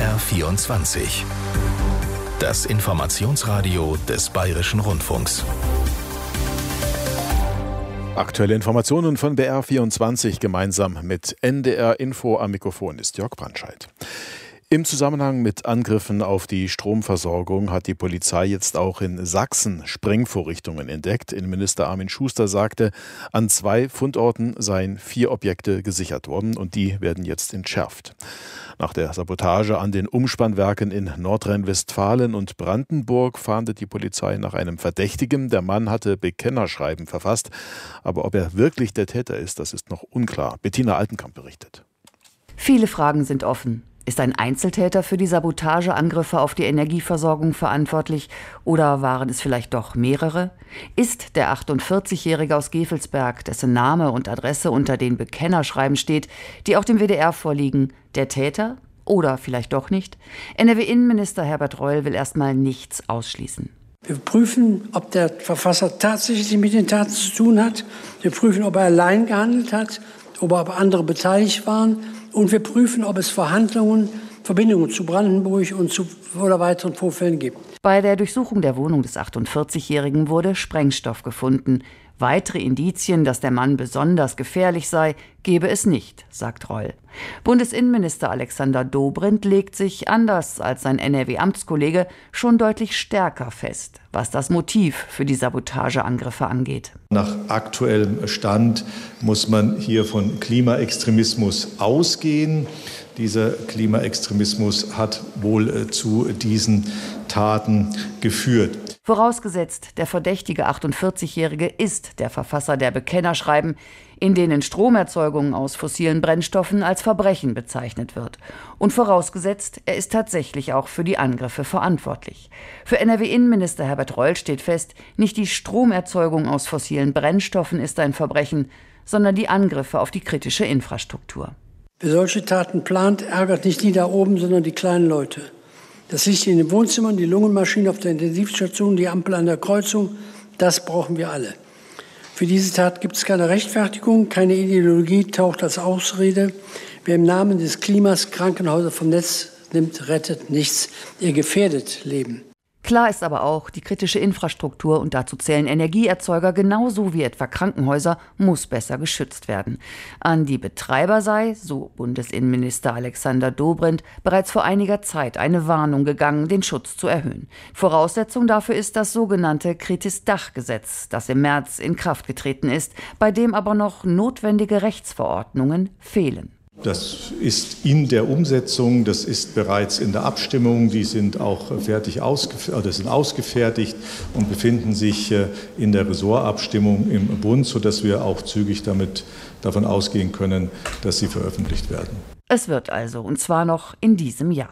BR24. Das Informationsradio des Bayerischen Rundfunks. Aktuelle Informationen von BR24 gemeinsam mit NDR Info. Am Mikrofon ist Jörg Brandscheid. Im Zusammenhang mit Angriffen auf die Stromversorgung hat die Polizei jetzt auch in Sachsen Sprengvorrichtungen entdeckt. Innenminister Armin Schuster sagte, an 2 Fundorten seien 4 Objekte gesichert worden und die werden jetzt entschärft. Nach der Sabotage an den Umspannwerken in Nordrhein-Westfalen und Brandenburg fahndet die Polizei nach einem Verdächtigen. Der Mann hatte Bekennerschreiben verfasst, aber ob er wirklich der Täter ist, das ist noch unklar. Bettina Altenkamp berichtet. Viele Fragen sind offen. Ist ein Einzeltäter für die Sabotageangriffe auf die Energieversorgung verantwortlich oder waren es vielleicht doch mehrere? Ist der 48-Jährige aus Gevelsberg, dessen Name und Adresse unter den Bekennerschreiben steht, die auch dem WDR vorliegen, der Täter oder vielleicht doch nicht? NRW-Innenminister Herbert Reul will erstmal nichts ausschließen. Wir prüfen, ob der Verfasser tatsächlich mit den Taten zu tun hat. Wir prüfen, ob er allein gehandelt hat, ob andere beteiligt waren. Und wir prüfen, ob es Verbindungen zu Brandenburg oder weiteren Vorfällen gibt. Bei der Durchsuchung der Wohnung des 48-Jährigen wurde Sprengstoff gefunden. Weitere Indizien, dass der Mann besonders gefährlich sei, gebe es nicht, sagt Reul. Bundesinnenminister Alexander Dobrindt legt sich, anders als sein NRW-Amtskollege, schon deutlich stärker fest, was das Motiv für die Sabotageangriffe angeht. Nach aktuellem Stand muss man hier von Klimaextremismus ausgehen. Dieser Klimaextremismus hat wohl zu diesen Taten geführt. Vorausgesetzt, der verdächtige 48-Jährige ist der Verfasser der Bekennerschreiben, in denen Stromerzeugung aus fossilen Brennstoffen als Verbrechen bezeichnet wird. Und vorausgesetzt, er ist tatsächlich auch für die Angriffe verantwortlich. Für NRW-Innenminister Herbert Reul steht fest, nicht die Stromerzeugung aus fossilen Brennstoffen ist ein Verbrechen, sondern die Angriffe auf die kritische Infrastruktur. Wer solche Taten plant, ärgert nicht die da oben, sondern die kleinen Leute. Das Licht in den Wohnzimmern, die Lungenmaschine auf der Intensivstation, die Ampel an der Kreuzung, das brauchen wir alle. Für diese Tat gibt es keine Rechtfertigung, keine Ideologie taucht als Ausrede. Wer im Namen des Klimas Krankenhäuser vom Netz nimmt, rettet nichts. Er gefährdet Leben. Klar ist aber auch, die kritische Infrastruktur, und dazu zählen Energieerzeuger genauso wie etwa Krankenhäuser, muss besser geschützt werden. An die Betreiber sei, so Bundesinnenminister Alexander Dobrindt, bereits vor einiger Zeit eine Warnung gegangen, den Schutz zu erhöhen. Voraussetzung dafür ist das sogenannte Kritis-Dach-Gesetz, das im März in Kraft getreten ist, bei dem aber noch notwendige Rechtsverordnungen fehlen. Das ist in der Umsetzung, das ist bereits in der Abstimmung, die sind auch sind ausgefertigt und befinden sich in der Ressortabstimmung im Bund, sodass wir auch zügig davon ausgehen können, dass sie veröffentlicht werden. Es wird also, und zwar noch in diesem Jahr.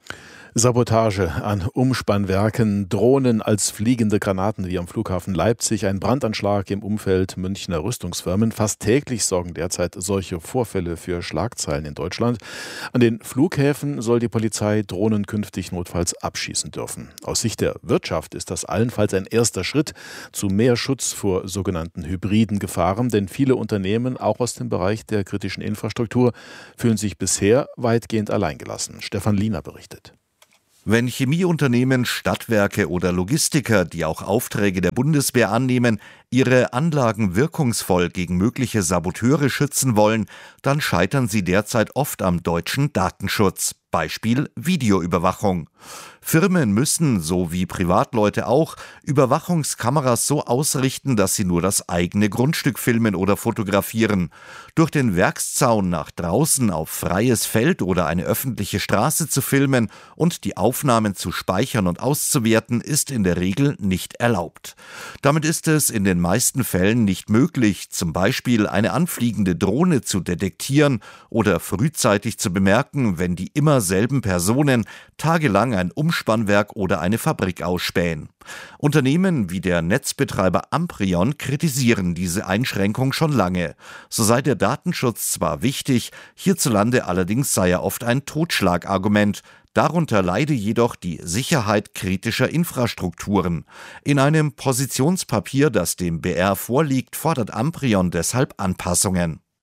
Sabotage an Umspannwerken, Drohnen als fliegende Granaten wie am Flughafen Leipzig, ein Brandanschlag im Umfeld Münchner Rüstungsfirmen. Fast täglich sorgen derzeit solche Vorfälle für Schlagzeilen in Deutschland. An den Flughäfen soll die Polizei Drohnen künftig notfalls abschießen dürfen. Aus Sicht der Wirtschaft ist das allenfalls ein erster Schritt zu mehr Schutz vor sogenannten hybriden Gefahren, denn viele Unternehmen, auch aus dem Bereich der kritischen Infrastruktur, fühlen sich bisher weitgehend alleingelassen. Stefan Liener berichtet. Wenn Chemieunternehmen, Stadtwerke oder Logistiker, die auch Aufträge der Bundeswehr annehmen, ihre Anlagen wirkungsvoll gegen mögliche Saboteure schützen wollen, dann scheitern sie derzeit oft am deutschen Datenschutz. Beispiel Videoüberwachung. Firmen müssen, so wie Privatleute auch, Überwachungskameras so ausrichten, dass sie nur das eigene Grundstück filmen oder fotografieren. Durch den Werkszaun nach draußen auf freies Feld oder eine öffentliche Straße zu filmen und die Aufnahmen zu speichern und auszuwerten, ist in der Regel nicht erlaubt. Damit ist es in den meisten Fällen nicht möglich, zum Beispiel eine anfliegende Drohne zu detektieren oder frühzeitig zu bemerken, wenn die immer selben Personen tagelang ein Umspannwerk oder eine Fabrik ausspähen. Unternehmen wie der Netzbetreiber Amprion kritisieren diese Einschränkung schon lange. So sei der Datenschutz zwar wichtig, hierzulande allerdings sei er oft ein Totschlagargument. Darunter leide jedoch die Sicherheit kritischer Infrastrukturen. In einem Positionspapier, das dem BR vorliegt, fordert Amprion deshalb Anpassungen.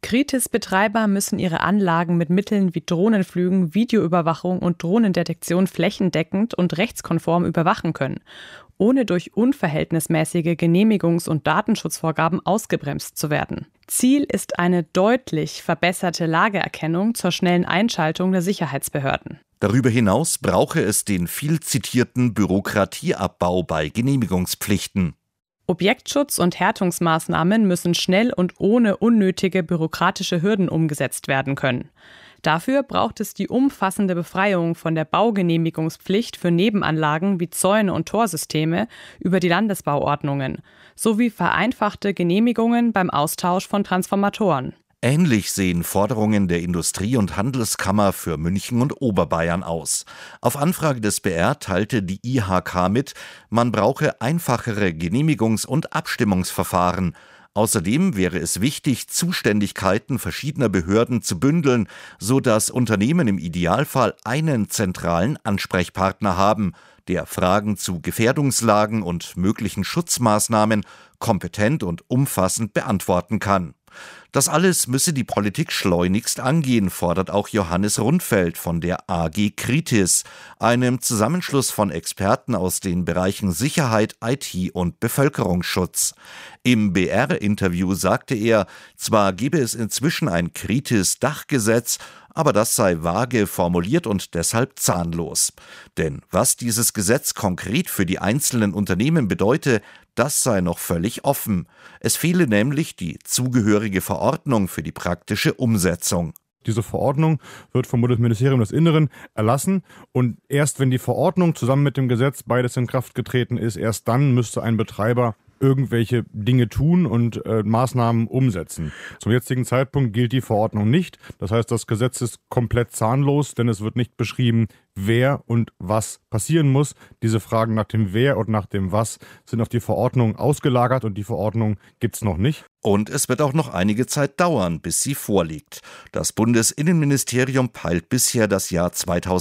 Kritis-Betreiber müssen ihre Anlagen mit Mitteln wie Drohnenflügen, Videoüberwachung und Drohnendetektion flächendeckend und rechtskonform überwachen können, ohne durch unverhältnismäßige Genehmigungs- und Datenschutzvorgaben ausgebremst zu werden. Ziel ist eine deutlich verbesserte Lageerkennung zur schnellen Einschaltung der Sicherheitsbehörden. Darüber hinaus brauche es den viel zitierten Bürokratieabbau bei Genehmigungspflichten. Objektschutz und Härtungsmaßnahmen müssen schnell und ohne unnötige bürokratische Hürden umgesetzt werden können. Dafür braucht es die umfassende Befreiung von der Baugenehmigungspflicht für Nebenanlagen wie Zäune und Torsysteme über die Landesbauordnungen sowie vereinfachte Genehmigungen beim Austausch von Transformatoren. Ähnlich sehen Forderungen der Industrie- und Handelskammer für München und Oberbayern aus. Auf Anfrage des BR teilte die IHK mit, man brauche einfachere Genehmigungs- und Abstimmungsverfahren. Außerdem wäre es wichtig, Zuständigkeiten verschiedener Behörden zu bündeln, sodass Unternehmen im Idealfall einen zentralen Ansprechpartner haben, der Fragen zu Gefährdungslagen und möglichen Schutzmaßnahmen kompetent und umfassend beantworten kann. Das alles müsse die Politik schleunigst angehen, fordert auch Johannes Rundfeld von der AG Kritis, einem Zusammenschluss von Experten aus den Bereichen Sicherheit, IT und Bevölkerungsschutz. Im BR-Interview sagte er, zwar gebe es inzwischen ein Kritis-Dachgesetz, aber das sei vage formuliert und deshalb zahnlos. Denn was dieses Gesetz konkret für die einzelnen Unternehmen bedeute, das sei noch völlig offen. Es fehle nämlich die zugehörige Verordnung für die praktische Umsetzung. Diese Verordnung wird vom Bundesministerium des Inneren erlassen und erst wenn die Verordnung zusammen mit dem Gesetz beides in Kraft getreten ist, erst dann müsste ein Betreiber irgendwelche Dinge tun und Maßnahmen umsetzen. Zum jetzigen Zeitpunkt gilt die Verordnung nicht. Das heißt, das Gesetz ist komplett zahnlos, denn es wird nicht beschrieben, wer und was passieren muss. Diese Fragen nach dem Wer und nach dem Was sind auf die Verordnung ausgelagert und die Verordnung gibt's noch nicht. Und es wird auch noch einige Zeit dauern, bis sie vorliegt. Das Bundesinnenministerium peilt bisher das Jahr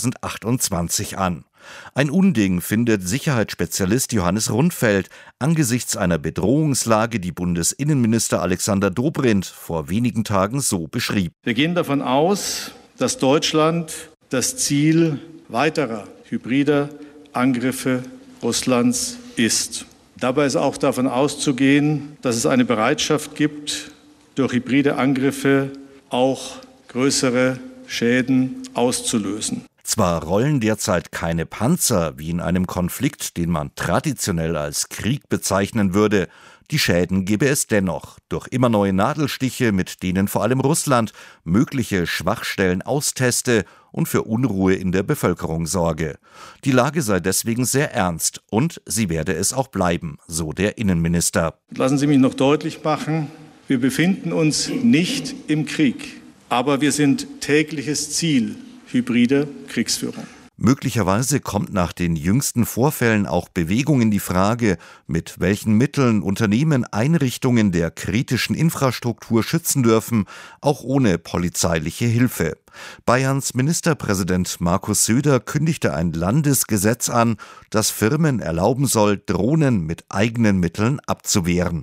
2028 an. Ein Unding findet Sicherheitsspezialist Johannes Rundfeld angesichts einer Bedrohungslage, die Bundesinnenminister Alexander Dobrindt vor wenigen Tagen so beschrieb. Wir gehen davon aus, dass Deutschland das Ziel weiterer hybrider Angriffe Russlands ist. Dabei ist auch davon auszugehen, dass es eine Bereitschaft gibt, durch hybride Angriffe auch größere Schäden auszulösen. Zwar rollen derzeit keine Panzer wie in einem Konflikt, den man traditionell als Krieg bezeichnen würde. Die Schäden gebe es dennoch durch immer neue Nadelstiche, mit denen vor allem Russland mögliche Schwachstellen austeste und für Unruhe in der Bevölkerung sorge. Die Lage sei deswegen sehr ernst und sie werde es auch bleiben, so der Innenminister. Lassen Sie mich noch deutlich machen, wir befinden uns nicht im Krieg, aber wir sind tägliches Ziel hybride Kriegsführung. Möglicherweise kommt nach den jüngsten Vorfällen auch Bewegung in die Frage, mit welchen Mitteln Unternehmen Einrichtungen der kritischen Infrastruktur schützen dürfen, auch ohne polizeiliche Hilfe. Bayerns Ministerpräsident Markus Söder kündigte ein Landesgesetz an, das Firmen erlauben soll, Drohnen mit eigenen Mitteln abzuwehren.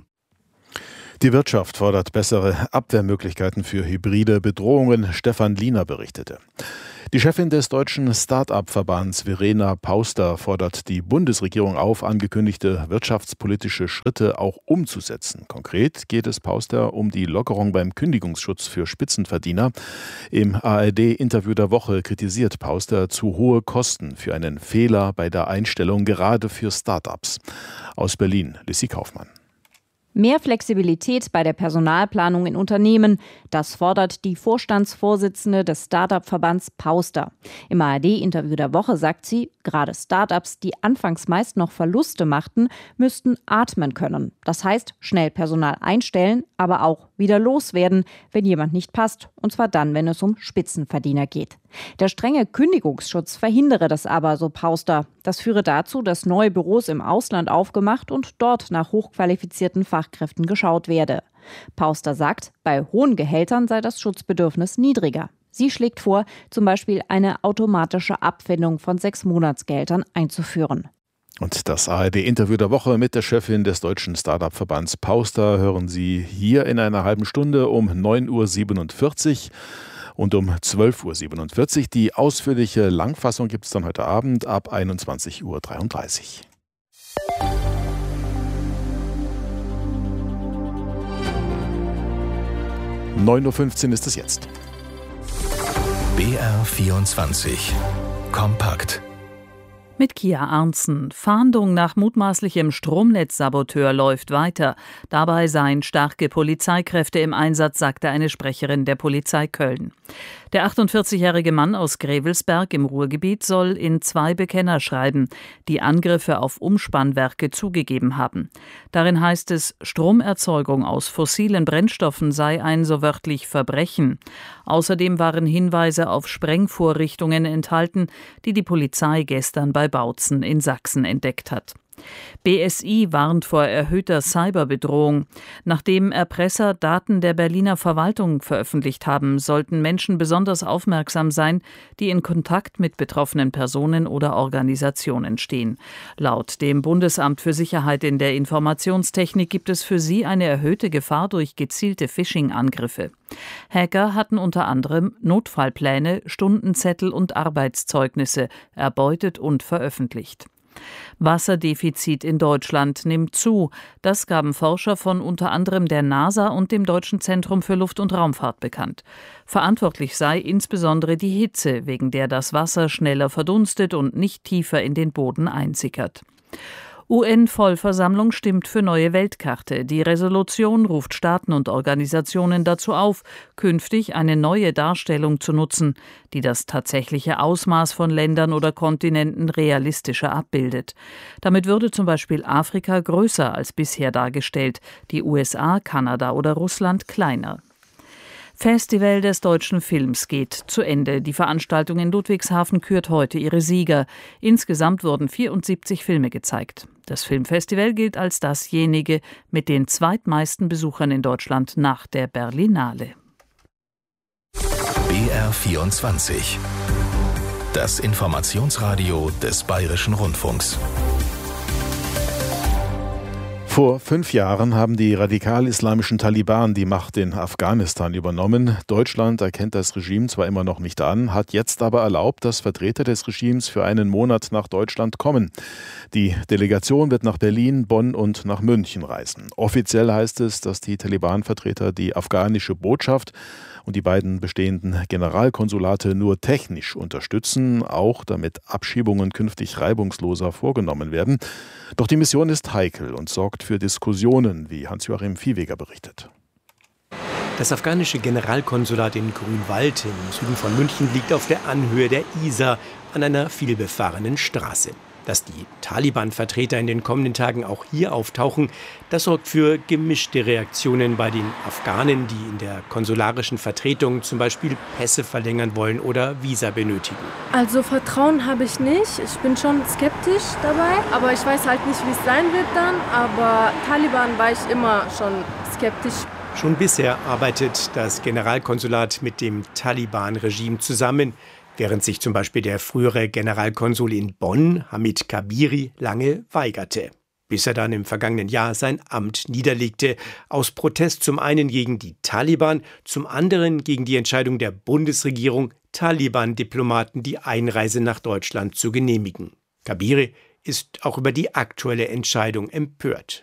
Die Wirtschaft fordert bessere Abwehrmöglichkeiten für hybride Bedrohungen. Stefan Liener berichtete. Die Chefin des deutschen Start-up-Verbands Verena Pauster fordert die Bundesregierung auf, angekündigte wirtschaftspolitische Schritte auch umzusetzen. Konkret geht es Pauster um die Lockerung beim Kündigungsschutz für Spitzenverdiener. Im ARD-Interview der Woche kritisiert Pauster zu hohe Kosten für einen Fehler bei der Einstellung, gerade für Start-ups. Aus Berlin, Lissy Kaufmann. Mehr Flexibilität bei der Personalplanung in Unternehmen, das fordert die Vorstandsvorsitzende des Start-up-Verbands Pauster. Im ARD-Interview der Woche sagt sie, gerade Start-ups, die anfangs meist noch Verluste machten, müssten atmen können. Das heißt, schnell Personal einstellen, aber auch wieder loswerden, wenn jemand nicht passt. Und zwar dann, wenn es um Spitzenverdiener geht. Der strenge Kündigungsschutz verhindere das aber, so Pauster. Das führe dazu, dass neue Büros im Ausland aufgemacht und dort nach hochqualifizierten Fachkräften geschaut werde. Pauster sagt, bei hohen Gehältern sei das Schutzbedürfnis niedriger. Sie schlägt vor, zum Beispiel eine automatische Abfindung von 6 Monatsgehältern einzuführen. Und das ARD-Interview der Woche mit der Chefin des deutschen Start-up-Verbands Pauster hören Sie hier in einer halben Stunde um 9.47 Uhr und um 12.47 Uhr. Die ausführliche Langfassung gibt es dann heute Abend ab 21.33 Uhr. 9.15 Uhr ist es jetzt. BR24 Kompakt. Mit Kia Arntzen. Fahndung nach mutmaßlichem Stromnetzsaboteur läuft weiter. Dabei seien starke Polizeikräfte im Einsatz, sagte eine Sprecherin der Polizei Köln. Der 48-jährige Mann aus Grevelsberg im Ruhrgebiet soll in 2 Bekennerschreiben die Angriffe auf Umspannwerke zugegeben haben. Darin heißt es, Stromerzeugung aus fossilen Brennstoffen sei ein so wörtlich Verbrechen. Außerdem waren Hinweise auf Sprengvorrichtungen enthalten, die die Polizei gestern bei Bautzen in Sachsen entdeckt hat. BSI warnt vor erhöhter Cyberbedrohung. Nachdem Erpresser Daten der Berliner Verwaltung veröffentlicht haben, sollten Menschen besonders aufmerksam sein, die in Kontakt mit betroffenen Personen oder Organisationen stehen. Laut dem Bundesamt für Sicherheit in der Informationstechnik gibt es für sie eine erhöhte Gefahr durch gezielte Phishing-Angriffe. Hacker hatten unter anderem Notfallpläne, Stundenzettel und Arbeitszeugnisse erbeutet und veröffentlicht. Wasserdefizit in Deutschland nimmt zu. Das gaben Forscher von unter anderem der NASA und dem Deutschen Zentrum für Luft- und Raumfahrt bekannt. Verantwortlich sei insbesondere die Hitze, wegen der das Wasser schneller verdunstet und nicht tiefer in den Boden einsickert. UN-Vollversammlung stimmt für neue Weltkarte. Die Resolution ruft Staaten und Organisationen dazu auf, künftig eine neue Darstellung zu nutzen, die das tatsächliche Ausmaß von Ländern oder Kontinenten realistischer abbildet. Damit würde zum Beispiel Afrika größer als bisher dargestellt, die USA, Kanada oder Russland kleiner. Festival des deutschen Films geht zu Ende. Die Veranstaltung in Ludwigshafen kürt heute ihre Sieger. Insgesamt wurden 74 Filme gezeigt. Das Filmfestival gilt als dasjenige mit den zweitmeisten Besuchern in Deutschland nach der Berlinale. BR24. Das Informationsradio des Bayerischen Rundfunks. Vor 5 Jahren haben die radikal-islamischen Taliban die Macht in Afghanistan übernommen. Deutschland erkennt das Regime zwar immer noch nicht an, hat jetzt aber erlaubt, dass Vertreter des Regimes für einen Monat nach Deutschland kommen. Die Delegation wird nach Berlin, Bonn und nach München reisen. Offiziell heißt es, dass die Taliban-Vertreter die afghanische Botschaft und die beiden bestehenden Generalkonsulate nur technisch unterstützen, auch damit Abschiebungen künftig reibungsloser vorgenommen werden. Doch die Mission ist heikel und sorgt für Diskussionen, wie Hans-Joachim Viehweger berichtet. Das afghanische Generalkonsulat in Grünwald im Süden von München liegt auf der Anhöhe der Isar an einer vielbefahrenen Straße. Dass die Taliban-Vertreter in den kommenden Tagen auch hier auftauchen, das sorgt für gemischte Reaktionen bei den Afghanen, die in der konsularischen Vertretung zum Beispiel Pässe verlängern wollen oder Visa benötigen. Also Vertrauen habe ich nicht. Ich bin schon skeptisch dabei, aber ich weiß halt nicht, wie es sein wird dann. Aber Taliban war ich immer schon skeptisch. Schon bisher arbeitet das Generalkonsulat mit dem Taliban-Regime zusammen, während sich zum Beispiel der frühere Generalkonsul in Bonn, Hamid Kabiri, lange weigerte. Bis er dann im vergangenen Jahr sein Amt niederlegte, aus Protest zum einen gegen die Taliban, zum anderen gegen die Entscheidung der Bundesregierung, Taliban-Diplomaten die Einreise nach Deutschland zu genehmigen. Kabiri ist auch über die aktuelle Entscheidung empört.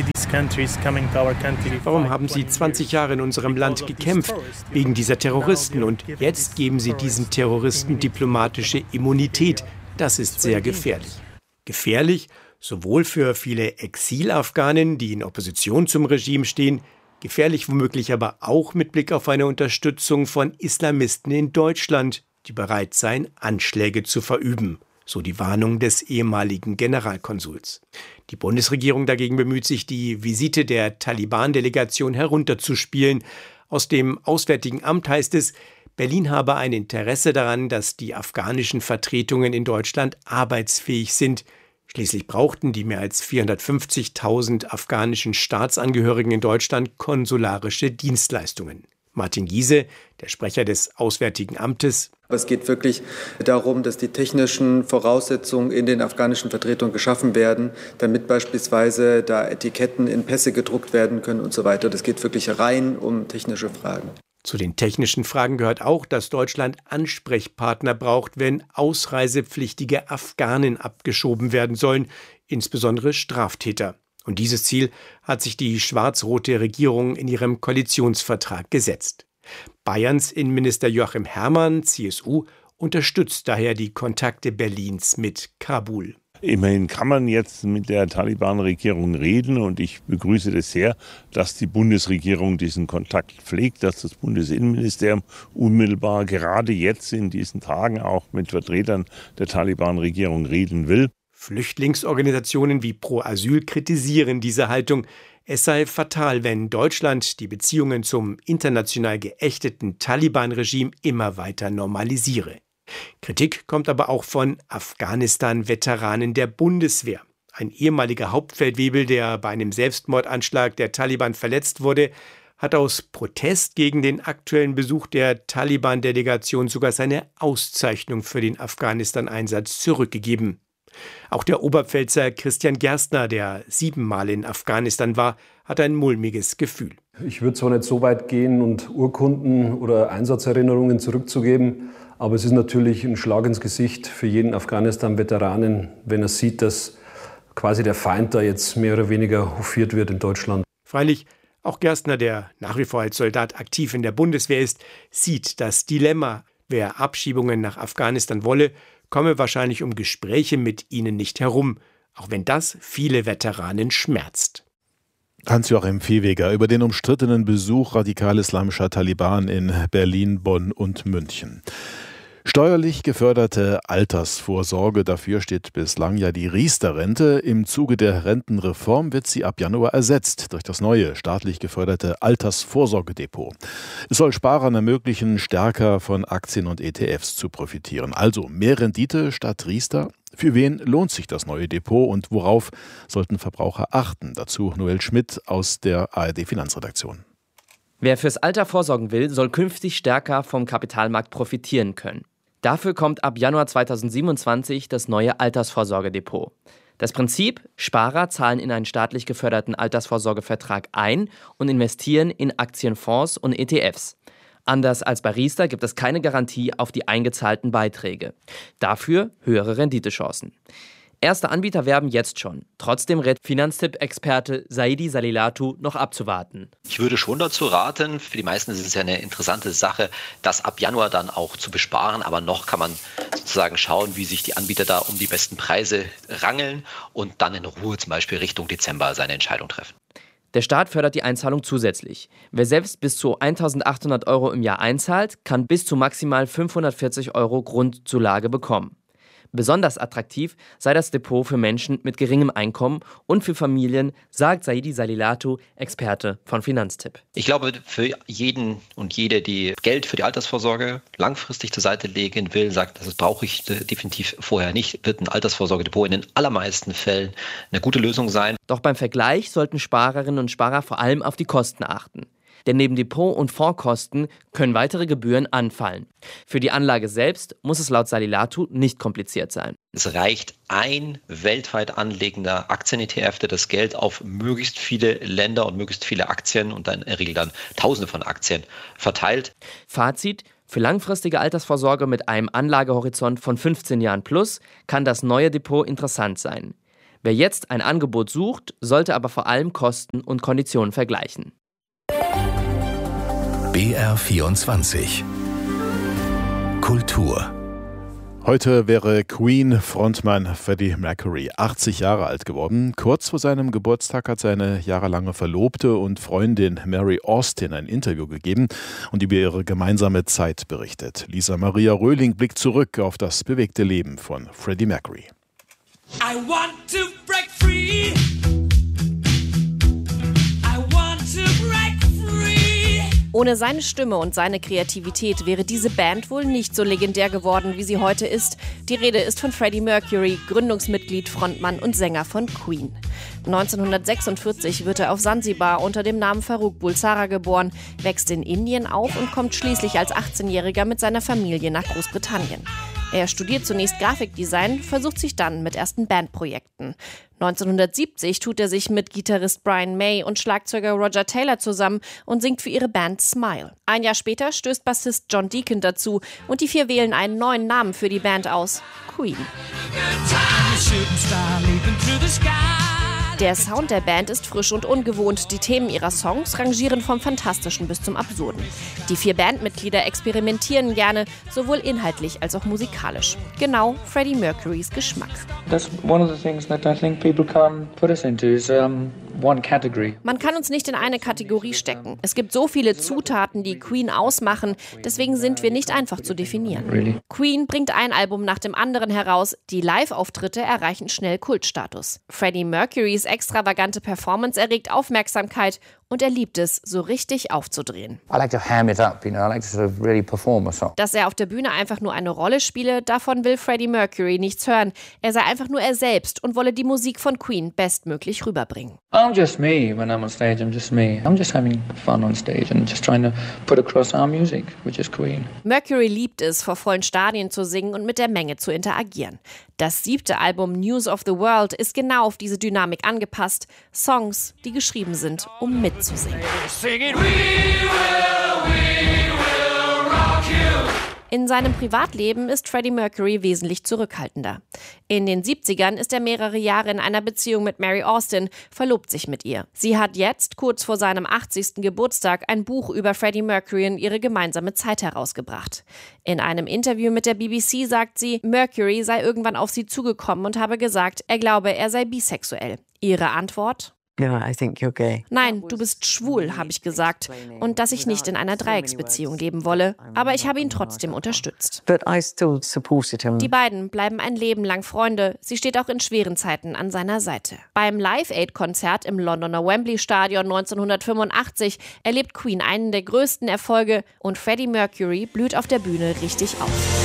Warum haben Sie 20 Jahre in unserem Land gekämpft, wegen dieser Terroristen, und jetzt geben Sie diesen Terroristen diplomatische Immunität? Das ist sehr gefährlich. Gefährlich sowohl für viele Exil-Afghanen, die in Opposition zum Regime stehen, gefährlich womöglich aber auch mit Blick auf eine Unterstützung von Islamisten in Deutschland, die bereit seien, Anschläge zu verüben. So die Warnung des ehemaligen Generalkonsuls. Die Bundesregierung dagegen bemüht sich, die Visite der Taliban-Delegation herunterzuspielen. Aus dem Auswärtigen Amt heißt es, Berlin habe ein Interesse daran, dass die afghanischen Vertretungen in Deutschland arbeitsfähig sind. Schließlich brauchten die mehr als 450.000 afghanischen Staatsangehörigen in Deutschland konsularische Dienstleistungen. Martin Giese, der Sprecher des Auswärtigen Amtes: Es geht wirklich darum, dass die technischen Voraussetzungen in den afghanischen Vertretungen geschaffen werden, damit beispielsweise da Etiketten in Pässe gedruckt werden können und so weiter. Das geht wirklich rein um technische Fragen. Zu den technischen Fragen gehört auch, dass Deutschland Ansprechpartner braucht, wenn ausreisepflichtige Afghanen abgeschoben werden sollen, insbesondere Straftäter. Und dieses Ziel hat sich die schwarz-rote Regierung in ihrem Koalitionsvertrag gesetzt. Bayerns Innenminister Joachim Herrmann, CSU, unterstützt daher die Kontakte Berlins mit Kabul. Immerhin kann man jetzt mit der Taliban-Regierung reden und ich begrüße das sehr, dass die Bundesregierung diesen Kontakt pflegt, dass das Bundesinnenministerium unmittelbar gerade jetzt in diesen Tagen auch mit Vertretern der Taliban-Regierung reden will. Flüchtlingsorganisationen wie Pro Asyl kritisieren diese Haltung. Es sei fatal, wenn Deutschland die Beziehungen zum international geächteten Taliban-Regime immer weiter normalisiere. Kritik kommt aber auch von Afghanistan-Veteranen der Bundeswehr. Ein ehemaliger Hauptfeldwebel, der bei einem Selbstmordanschlag der Taliban verletzt wurde, hat aus Protest gegen den aktuellen Besuch der Taliban-Delegation sogar seine Auszeichnung für den Afghanistan-Einsatz zurückgegeben. Auch der Oberpfälzer Christian Gerstner, der 7-mal in Afghanistan war, hat ein mulmiges Gefühl. Ich würde zwar nicht so weit gehen und Urkunden oder Einsatzerinnerungen zurückzugeben, aber es ist natürlich ein Schlag ins Gesicht für jeden Afghanistan-Veteranen, wenn er sieht, dass quasi der Feind da jetzt mehr oder weniger hofiert wird in Deutschland. Freilich, auch Gerstner, der nach wie vor als Soldat aktiv in der Bundeswehr ist, sieht das Dilemma. Wer Abschiebungen nach Afghanistan wolle, komme wahrscheinlich um Gespräche mit ihnen nicht herum, auch wenn das viele Veteranen schmerzt. Hans-Joachim Viehweger über den umstrittenen Besuch radikal-islamischer Taliban in Berlin, Bonn und München. Steuerlich geförderte Altersvorsorge, dafür steht bislang ja die Riester-Rente. Im Zuge der Rentenreform wird sie ab Januar ersetzt durch das neue staatlich geförderte Altersvorsorgedepot. Es soll Sparern ermöglichen, stärker von Aktien und ETFs zu profitieren. Also mehr Rendite statt Riester. Für wen lohnt sich das neue Depot und worauf sollten Verbraucher achten? Dazu Noel Schmidt aus der ARD-Finanzredaktion. Wer fürs Alter vorsorgen will, soll künftig stärker vom Kapitalmarkt profitieren können. Dafür kommt ab Januar 2027 das neue Altersvorsorgedepot. Das Prinzip: Sparer zahlen in einen staatlich geförderten Altersvorsorgevertrag ein und investieren in Aktienfonds und ETFs. Anders als bei Riester gibt es keine Garantie auf die eingezahlten Beiträge. Dafür höhere Renditechancen. Erste Anbieter werben jetzt schon. Trotzdem rät Finanztipp-Experte Saidi Salilatu noch abzuwarten. Ich würde schon dazu raten, für die meisten ist es ja eine interessante Sache, das ab Januar dann auch zu besparen. Aber noch kann man sozusagen schauen, wie sich die Anbieter da um die besten Preise rangeln und dann in Ruhe zum Beispiel Richtung Dezember seine Entscheidung treffen. Der Staat fördert die Einzahlung zusätzlich. Wer selbst bis zu 1.800 € im Jahr einzahlt, kann bis zu maximal 540 € Grundzulage bekommen. Besonders attraktiv sei das Depot für Menschen mit geringem Einkommen und für Familien, sagt Saidi Salilatu, Experte von Finanztipp. Ich glaube, für jeden und jede, die Geld für die Altersvorsorge langfristig zur Seite legen will, sagt, das brauche ich definitiv vorher nicht, wird ein Altersvorsorgedepot in den allermeisten Fällen eine gute Lösung sein. Doch beim Vergleich sollten Sparerinnen und Sparer vor allem auf die Kosten achten. Denn neben Depot- und Fondskosten können weitere Gebühren anfallen. Für die Anlage selbst muss es laut Salilatu nicht kompliziert sein. Es reicht ein weltweit anlegender Aktien-ETF, der das Geld auf möglichst viele Länder und möglichst viele Aktien und dann in der Regel dann Tausende von Aktien verteilt. Fazit: Für langfristige Altersvorsorge mit einem Anlagehorizont von 15 Jahren plus kann das neue Depot interessant sein. Wer jetzt ein Angebot sucht, sollte aber vor allem Kosten und Konditionen vergleichen. BR24 Kultur. Heute wäre Queen-Frontmann Freddie Mercury 80 Jahre alt geworden. Kurz vor seinem Geburtstag hat seine jahrelange Verlobte und Freundin Mary Austin ein Interview gegeben und über ihre gemeinsame Zeit berichtet. Lisa Maria Röhling blickt zurück auf das bewegte Leben von Freddie Mercury. I want to break free. Ohne seine Stimme und seine Kreativität wäre diese Band wohl nicht so legendär geworden, wie sie heute ist. Die Rede ist von Freddie Mercury, Gründungsmitglied, Frontmann und Sänger von Queen. 1946 wird er auf Sansibar unter dem Namen Farrokh Bulsara geboren, wächst in Indien auf und kommt schließlich als 18-Jähriger mit seiner Familie nach Großbritannien. Er studiert zunächst Grafikdesign, versucht sich dann mit ersten Bandprojekten. 1970 tut er sich mit Gitarrist Brian May und Schlagzeuger Roger Taylor zusammen und singt für ihre Band Smile. Ein Jahr später stößt Bassist John Deacon dazu und die 4 wählen einen neuen Namen für die Band aus: Queen. Der Sound der Band ist frisch und ungewohnt. Die Themen ihrer Songs rangieren vom Fantastischen bis zum Absurden. Die 4 Bandmitglieder experimentieren gerne, sowohl inhaltlich als auch musikalisch. Genau Freddie Mercurys Geschmack. That's one of the things that I think people can't put us into is one category. Man kann uns nicht in eine Kategorie stecken. Es gibt so viele Zutaten, die Queen ausmachen, deswegen sind wir nicht einfach zu definieren. Really? Queen bringt ein Album nach dem anderen heraus. Die Live-Auftritte erreichen schnell Kultstatus. Freddie Mercurys extravagante Performance erregt Aufmerksamkeit und er liebt es, so richtig aufzudrehen. I like to ham it up, I like to sort of really perform a song. Dass er auf der Bühne einfach nur eine Rolle spiele, davon will Freddie Mercury nichts hören. Er sei einfach nur er selbst und wolle die Musik von Queen bestmöglich rüberbringen. I'm just me when I'm on stage, I'm just me. I'm just having fun on stage and just trying to put across our music, which is Queen. Mercury liebt es, vor vollen Stadien zu singen und mit der Menge zu interagieren. Das 7. Album News of the World ist genau auf diese Dynamik angepasst. Songs, die geschrieben sind, um mitzusingen. In seinem Privatleben ist Freddie Mercury wesentlich zurückhaltender. In den 70ern ist er mehrere Jahre in einer Beziehung mit Mary Austin, verlobt sich mit ihr. Sie hat jetzt, kurz vor seinem 80. Geburtstag, ein Buch über Freddie Mercury und ihre gemeinsame Zeit herausgebracht. In einem Interview mit der BBC sagt sie, Mercury sei irgendwann auf sie zugekommen und habe gesagt, er glaube, er sei bisexuell. Ihre Antwort? I think you're gay. Nein, du bist schwul, habe ich gesagt. Und dass ich nicht in einer Dreiecksbeziehung leben wolle. Aber ich habe ihn trotzdem unterstützt. But I still supported him. Die beiden bleiben ein Leben lang Freunde. Sie steht auch in schweren Zeiten an seiner Seite. Beim Live-Aid-Konzert im Londoner Wembley-Stadion 1985 erlebt Queen einen der größten Erfolge und Freddie Mercury blüht auf der Bühne richtig auf.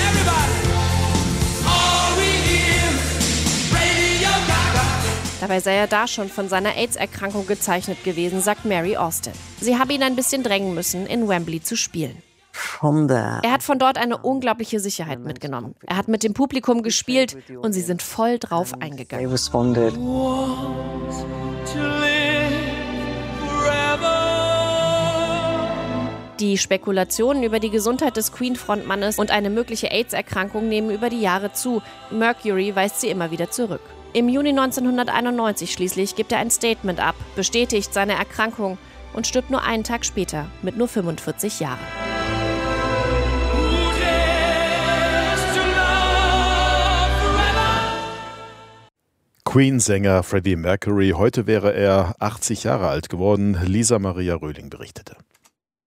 Dabei sei er da schon von seiner AIDS-Erkrankung gezeichnet gewesen, sagt Mary Austin. Sie habe ihn ein bisschen drängen müssen, in Wembley zu spielen. Er hat von dort eine unglaubliche Sicherheit mitgenommen. Er hat mit dem Publikum gespielt und sie sind voll drauf eingegangen. Die Spekulationen über die Gesundheit des Queen-Frontmannes und eine mögliche AIDS-Erkrankung nehmen über die Jahre zu. Mercury weist sie immer wieder zurück. Im Juni 1991 schließlich gibt er ein Statement ab, bestätigt seine Erkrankung und stirbt nur einen Tag später mit nur 45 Jahren. Queen-Sänger Freddie Mercury, heute wäre er 80 Jahre alt geworden. Lisa Maria Röhling berichtete.